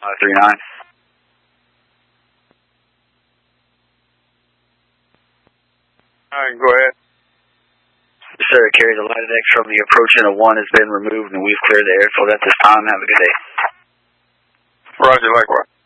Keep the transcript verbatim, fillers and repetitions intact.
five three nine. All right, go ahead. Sir, carry the light X from the approach in a one has been removed and we've cleared the airfield at this time. Have a good day. Roger, likewise.